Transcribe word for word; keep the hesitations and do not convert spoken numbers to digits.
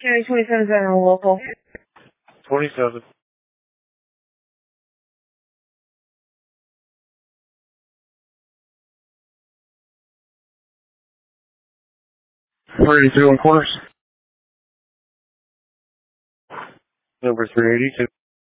County twenty-seven seven local. twenty-seven. thirty-two and quarters. Number three eighty-two.